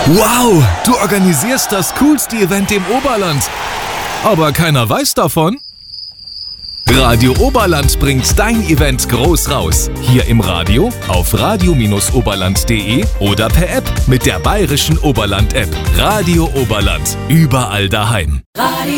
Wow, du organisierst das coolste Event im Oberland. Aber keiner weiß davon? Radio Oberland bringt dein Event groß raus. Hier im Radio, auf radio-oberland.de oder per App mit der Bayerischen Oberland-App. Radio Oberland, überall daheim. Radio